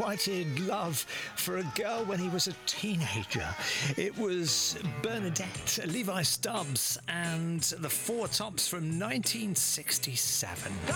unrequited love for a girl when he was a teenager. It was Bernadette, Levi Stubbs, and the Four Tops from 1967.